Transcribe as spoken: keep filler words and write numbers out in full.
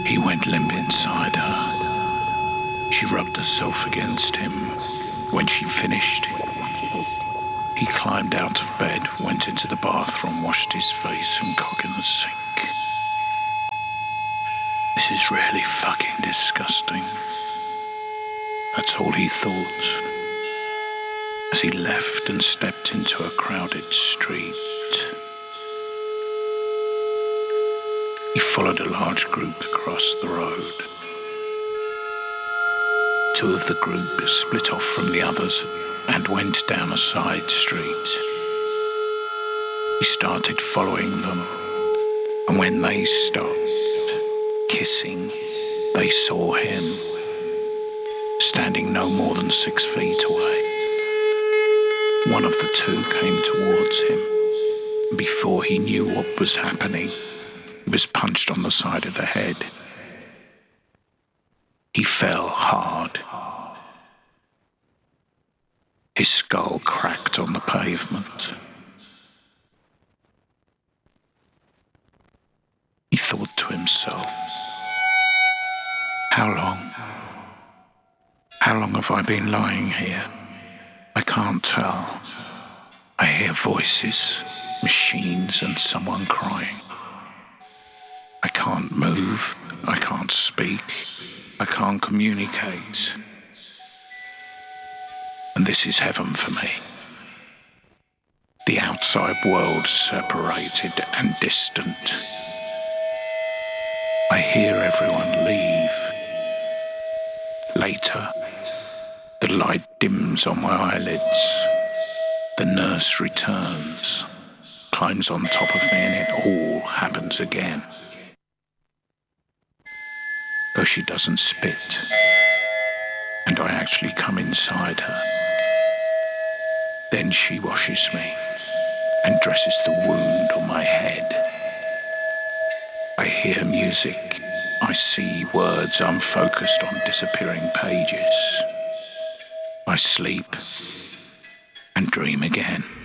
He went limp inside her. She rubbed herself against him. When she finished, he climbed out of bed, went into the bathroom, washed his face and cock in the sink. This is really fucking disgusting. That's all he thought as he left and stepped into a crowded street. He followed a large group across the road. Two of the group split off from the others and went down a side street. He started following them, and when they stopped kissing, they saw him standing no more than six feet away. One of the two came towards him. Before he knew what was happening, he was punched on the side of the head. He fell hard. His skull cracked on the pavement. He thought to himself, how long? How long have I been lying here? I can't tell. I hear voices, machines, and someone crying. I can't move, I can't speak, I can't communicate. And this is heaven for me. The outside world separated and distant. I hear everyone leave. Later, the light dims on my eyelids. The nurse returns, climbs on top of me, and it all happens again. Though she doesn't spit, and I actually come inside her. Then she washes me and dresses the wound on my head. I hear music, I see words, I'm focused on disappearing pages. I sleep and dream again.